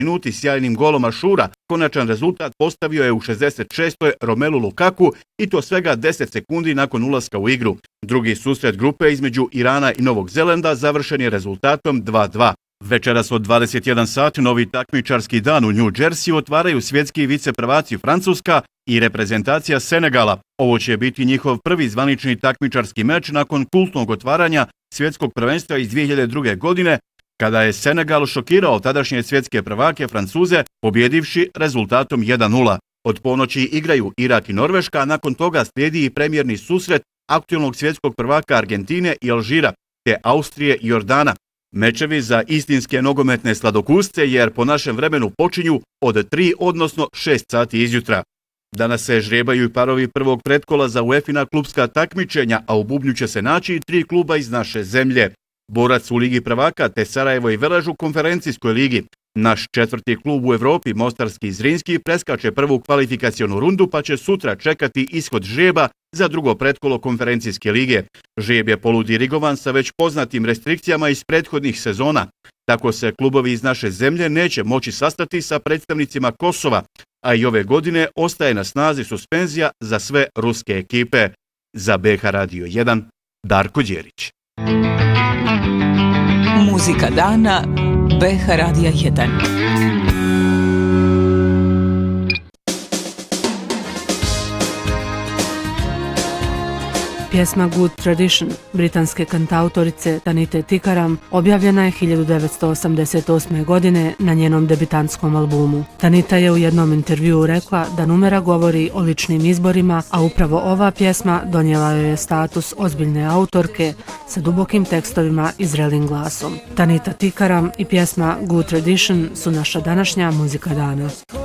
minuti sjajnim golom Ašura. Konačan rezultat postavio je u 66. Romelu Lukaku i to svega 10 sekundi nakon ulaska u igru. Drugi susret grupe između Irana i Novog Zelanda završen je rezultatom 2:2. Večeras od 21 sat novi takmičarski dan u New Jersey otvaraju svjetski viceprvaci Francuska i reprezentacija Senegala. Ovo će biti njihov prvi zvanični takmičarski meč nakon kultnog otvaranja svjetskog prvenstva iz 2002. godine, kada je Senegal šokirao tadašnje svjetske prvake Francuze, pobjedivši rezultatom 1:0. Od ponoći igraju Irak i Norveška, a nakon toga slijedi i premijerni susret aktualnog svjetskog prvaka Argentine i Alžira, te Austrije i Jordana. Mečevi za istinske nogometne sladokusce, jer po našem vremenu počinju od 3, odnosno 6 sati izjutra. Danas se žrebaju i parovi prvog pretkola za UEFA klubska takmičenja, a u bubnju će se naći i 3 kluba iz naše zemlje. Borac u Ligi prvaka te Sarajevo i Velež u konferencijskoj ligi. Naš 4. klub u Evropi, Mostarski i Zrinski, preskače prvu kvalifikacionu rundu, pa će sutra čekati ishod žreba za drugo pretkolo konferencijske lige. Žreb je poludirigovan sa već poznatim restrikcijama iz prethodnih sezona. Tako se klubovi iz naše zemlje neće moći sastati sa predstavnicima Kosova, a i ove godine ostaje na snazi suspenzija za sve ruske ekipe. Za BH Radio 1, Darko Đerić. Muzika dana BH Radija 1. Pjesma Good Tradition britanske kantautorice Tanite Tikaram objavljena je 1988. godine na njenom debitantskom albumu. Tanita je u jednom intervjuu rekla da numera govori o ličnim izborima, a upravo ova pjesma donijela joj je status ozbiljne autorke sa dubokim tekstovima i zrelim glasom. Tanita Tikaram i pjesma Good Tradition su naša današnja muzika dana.